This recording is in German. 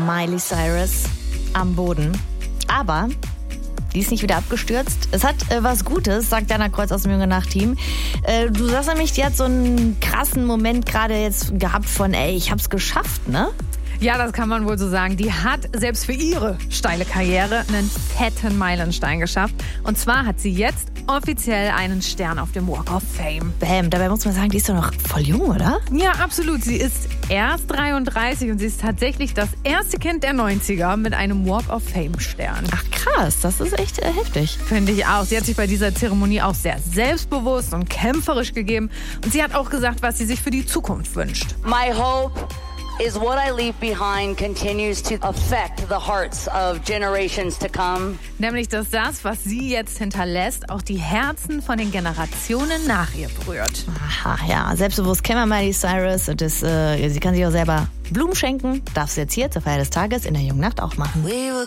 Miley Cyrus am Boden. Aber die ist nicht wieder abgestürzt. Es hat was Gutes, sagt Jana Kreuz aus dem Junge Nacht-Team. Du sagst nämlich, die hat so einen krassen Moment gerade jetzt gehabt von, ich hab's geschafft, ne? Ja, das kann man wohl so sagen. Die hat selbst für ihre steile Karriere einen fetten Meilenstein geschafft. Und zwar hat sie jetzt offiziell einen Stern auf dem Walk of Fame. Bam, dabei muss man sagen, die ist doch noch voll jung, oder? Ja, absolut. Sie ist erst 33 und sie ist tatsächlich das erste Kind der 90er mit einem Walk of Fame Stern. Ach krass, das ist echt heftig. Finde ich auch. Sie hat sich bei dieser Zeremonie auch sehr selbstbewusst und kämpferisch gegeben. Und sie hat auch gesagt, was sie sich für die Zukunft wünscht. My hope is what I leave behind continues to affect the hearts of generations to come. Nämlich, dass das, was sie jetzt hinterlässt, auch die Herzen von den Generationen nach ihr berührt. Aha, ja, selbstbewusst kennen wir Miley Cyrus und sie kann sich auch selber Blumen schenken. Darf sie jetzt hier zur Feier des Tages in der Jungen Nacht auch machen.